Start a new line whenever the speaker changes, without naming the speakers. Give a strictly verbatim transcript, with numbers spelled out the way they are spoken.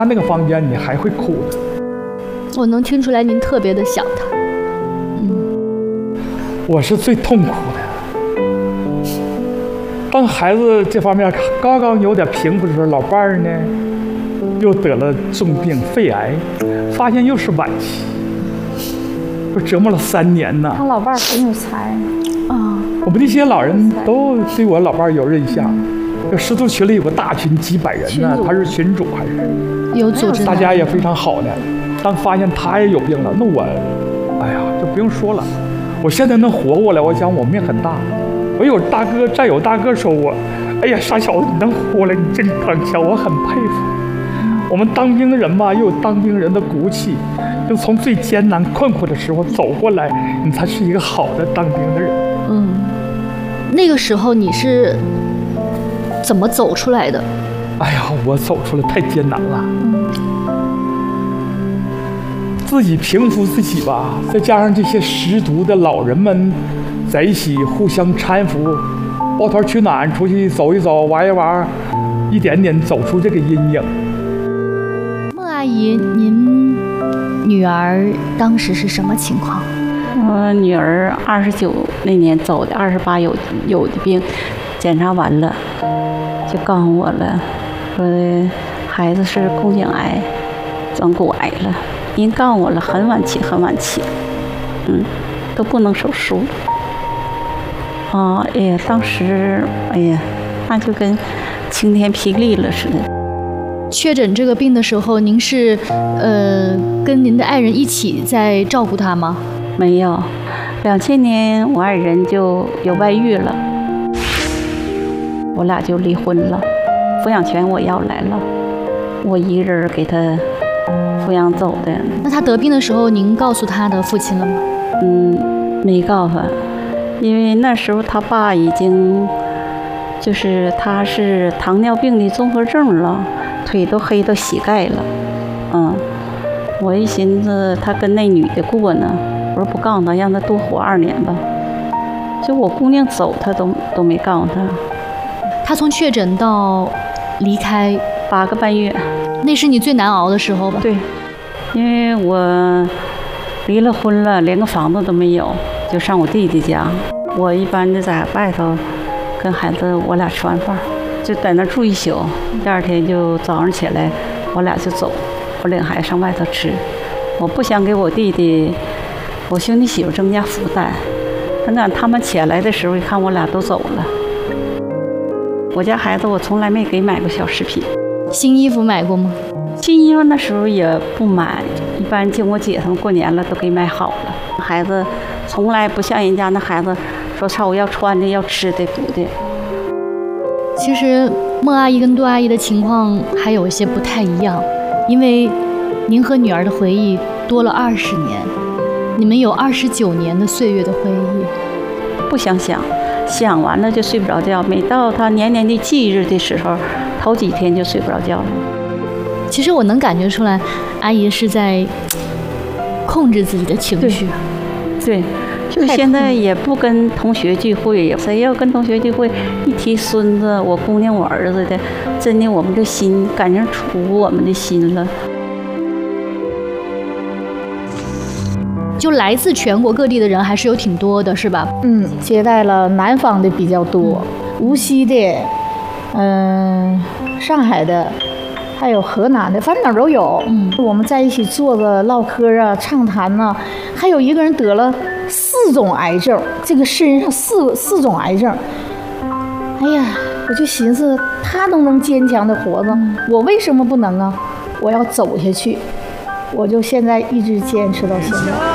他那个房间你还会哭的。
我能听出来您特别的想他。
嗯，我是最痛苦的。当孩子这方面刚刚有点平复的时候，老伴儿呢又得了重病肺癌，发现又是晚期，我折磨了三年呢。
他老伴儿很有才
啊！
我们那些老人都对我老伴儿有印象。这师徒群里有个大群，几百人呢，他是群主还是
有组织，
大家也非常好的。当发现他也有病了，那我，哎呀，就不用说了。我现在能活过来，我想我命很大。我有大哥，战友大哥说我，哎呀，傻小子，你能活过来，你真刚强，我很佩服。我们当兵的人嘛，又有当兵人的骨气，就从最艰难困苦的时候走过来，你才是一个好的当兵的人。
嗯，那个时候你是怎么走出来的？
哎呀，我走出来太艰难了。
嗯，
自己平复自己吧，再加上这些识读的老人们在一起互相搀扶，抱团取暖，出去走一走，玩一玩，一点点走出这个阴影。
孟阿姨，您女儿当时是什么情况？
我女儿二十九那年走的，二十八有有的病，检查完了就告诉我了，说孩子是宫颈癌，转骨癌了。您告诉我了，很晚期，很晚期，嗯，都不能手术。啊，哎呀，当时，哎呀，那就跟晴天霹雳了似的。
确诊这个病的时候，您是呃跟您的爱人一起在照顾他吗？
没有，两千年我爱人就有外遇了，我俩就离婚了，抚养权我要来了，我一个人给他抚养走的。
那他得病的时候，您告诉他的父亲了吗？
嗯，没告诉他，因为那时候他爸已经就是他是糖尿病的综合症了，腿都黑到膝盖了。嗯，我一寻思他跟那女的过呢，我说不告诉他，让他多活二年吧。就我姑娘走，他都都没告诉他。
他从确诊到离开
八个半月，
那是你最难熬的时候吧？
对，因为我离了婚了，连个房子都没有，就上我弟弟家。我一般就在外头跟孩子我俩吃完饭，就在那住一宿，第二天就早上起来，我俩就走，我领孩子上外头吃。我不想给我弟弟、我兄弟媳妇增加负担。等等他们起来的时候，一看我俩都走了。我家孩子我从来没给买过小饰品。
新衣服买过吗？
新衣服那时候也不买，一般就我姐他们过年了都给买好了。孩子从来不像人家那孩子说操我要穿的要吃的补的。
其实孟阿姨跟杜阿姨的情况还有一些不太一样，因为您和女儿的回忆多了二十年，你们有二十九年的岁月的回忆。
不想想，想完了就睡不着觉。每到他年年的忌日的时候，头几天就睡不着觉了。
其实我能感觉出来，阿姨是在控制自己的情绪。
对，就现在也不跟同学聚会，谁要跟同学聚会，一提孙子、我姑娘、我儿子的，真的我们这心感情出我们的心了。
就来自全国各地的人还是有挺多的，是吧？
嗯，接待了南方的比较多，嗯、无锡的，嗯、呃，上海的，还有河南的，反正哪儿都有。嗯，我们在一起坐着唠嗑啊，畅谈呐、啊。还有一个人得了四种癌症，这个身上四四种癌症。哎呀，我就寻思他都能坚强的活着，嗯、我为什么不能啊？我要走下去，我就现在一直坚持到现在。